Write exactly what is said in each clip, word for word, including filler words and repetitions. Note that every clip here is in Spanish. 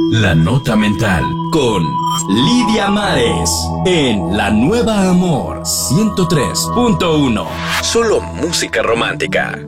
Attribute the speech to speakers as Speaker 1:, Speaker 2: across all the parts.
Speaker 1: La Nota Mental con Lidia Mares en La Nueva Amor ciento tres punto uno. Solo música romántica.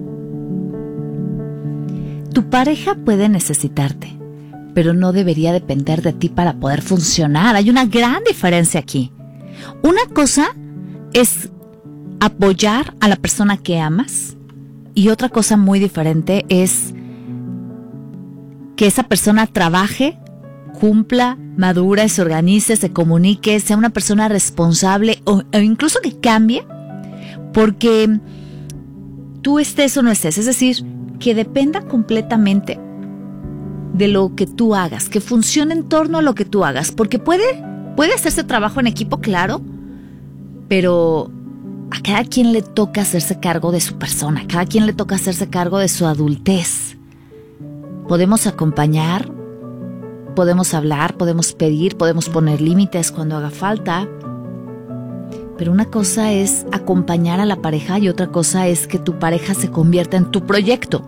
Speaker 2: Tu pareja puede necesitarte, pero no debería depender de ti para poder funcionar. Hay una gran diferencia aquí. Una cosa es apoyar a la persona que amas y otra cosa muy diferente es que esa persona trabaje, cumpla, madure, se organice, se comunique, sea una persona responsable o, o incluso que cambie porque tú estés o no estés. Es decir, que dependa completamente de lo que tú hagas, que funcione en torno a lo que tú hagas, porque puede, puede hacerse trabajo en equipo, claro, pero a cada quien le toca hacerse cargo de su persona, a cada quien le toca hacerse cargo de su adultez. Podemos acompañar, podemos hablar, podemos pedir, podemos poner límites cuando haga falta, pero una cosa es acompañar a la pareja y otra cosa es que tu pareja se convierta en tu proyecto.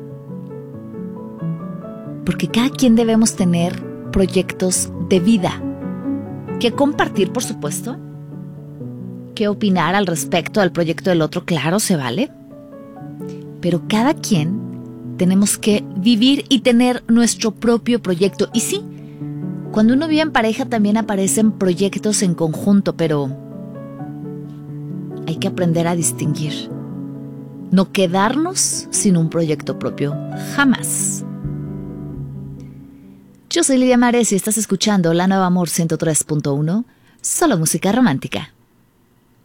Speaker 2: Porque cada quien debemos tener proyectos de vida que compartir, por supuesto, que opinar al respecto del proyecto del otro, claro, se vale, pero cada quien tenemos que vivir y tener nuestro propio proyecto. Y sí, cuando uno vive en pareja también aparecen proyectos en conjunto, pero hay que aprender a distinguir. No quedarnos sin un proyecto propio, jamás. Yo soy Lidia Mares y estás escuchando La Nueva Amor ciento tres punto uno, solo música romántica.